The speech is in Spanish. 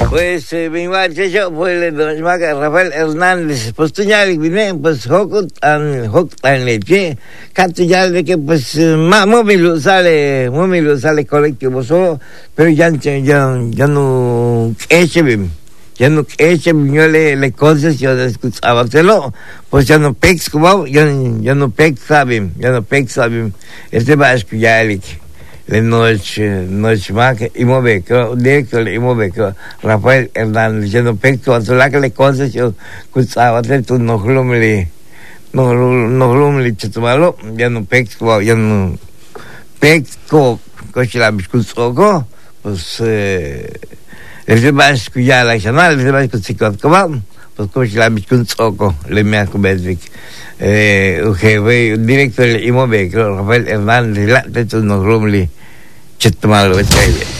Pues mi madre yo pues don Rafael Hernández pues tú ya vine pues hokut an leche catu ya de que pues muy sale colectivo so pero ya no ya no yo le cosas yo escuchaba pues ya no pex como ya no pex sabim este va a escuchar le noche más imobeco directo le imobeco Rafael Hernández ya no pex cuando la que le cosas yo escuchaba tú no glumli chutumalo ya no pex ya no pex coche la biscuito pues el va a escuchar la canal el va a escuchar como pues coche la biscuito le me acubedvic directo le imobeco Rafael Hernández la tú no glumli Chetumal,